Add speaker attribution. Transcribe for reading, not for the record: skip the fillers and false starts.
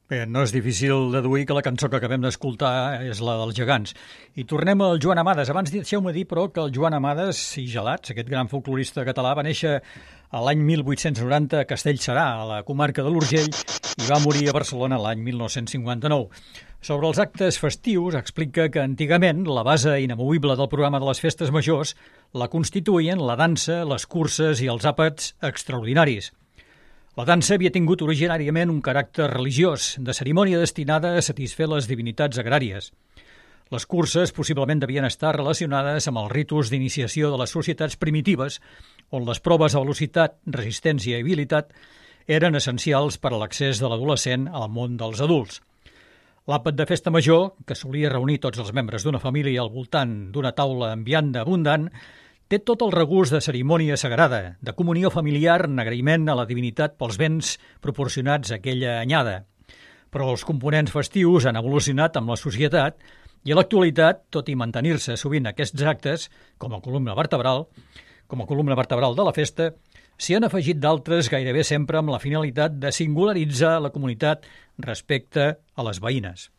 Speaker 1: Bé, no és difícil deduir que la cançó que acabem d'escoltar és la dels Gegants. I tornem al Joan Amades. Abans deixeu-me dir, però, que el Joan Amades i Gelats, aquest gran folclorista català, va néixer a l'any 1890 a Castellserà, a la comarca de l'Urgell, i va morir a Barcelona l'any 1959. Sobre els actes festius, explica que antigament la base inamovible del programa de les festes majors la constituïen la dansa, les curses i els àpats extraordinaris. La dansa havia tingut originàriament un caràcter religiós, de cerimònia destinada a satisfer les divinitats agràries. Les curses possiblement devien estar relacionades amb els ritus d'iniciació de les societats primitives, on les proves de velocitat, resistència i habilitat eren essencials per a l'accés de l'adolescent al món dels adults. L'àpat de festa major, que solia reunir tots els membres d'una família al voltant d'una taula amb vianda abundant, té tot el regust de cerimònia sagrada, de comunió familiar en agraïment a la divinitat pels béns proporcionats a aquella anyada. Però els components festius han evolucionat amb la societat i a l'actualitat, tot i mantenir-se sovint aquests actes, com a columna vertebral de la festa, s'hi han afegit d'altres gairebé sempre amb la finalitat de singularitzar la comunitat respecte a les veïnes.